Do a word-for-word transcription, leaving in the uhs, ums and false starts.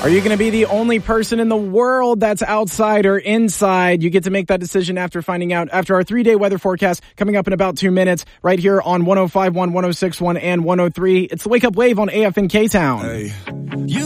Are you going to be the only person in the world that's outside or inside? You get to make that decision after finding out after our three-day weather forecast coming up in about two minutes right here on one oh five point one, one oh six point one, and one oh three. It's the Wake Up Wave on A F N K-Town. Hey.